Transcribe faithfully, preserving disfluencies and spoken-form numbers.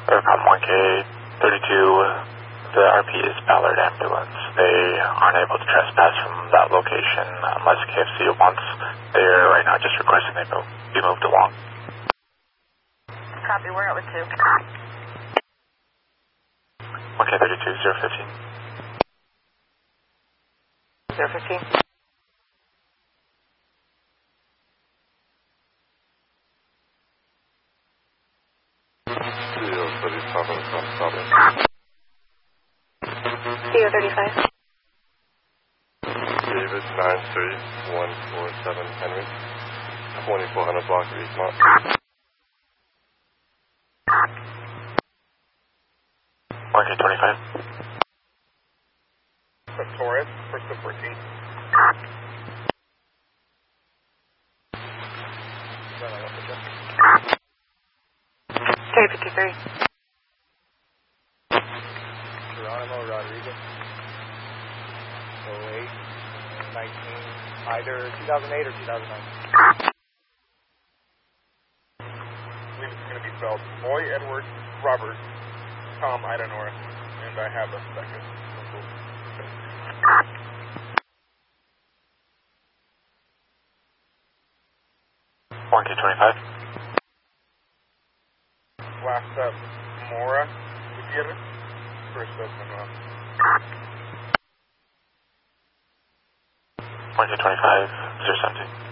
Aircom one K thirty-two, the R P is Ballard Ambulance. They aren't able to trespass from that location unless K F C wants. They're right now just requesting they move, be moved along. Copy, we're out with two. one K thirty-two, zero fifteen. zero fifteen. Studio thirty-seven from Southern. Studio thirty-five. David nine three one four seven Henry. twenty-four hundred block of Eastmont. one K twenty-five. Torres, first to fourteen. K fifty-three. Geronimo Rodriguez. oh eight, nineteen, either two thousand eight or two thousand nine. I believe it's going to be spelled Boy Edward Robert Tom Ida Nora, and I have a second. one K twenty-five. Last up, Mora Gutierrez. First up, Manuel. one K twenty-five, zero seventeen.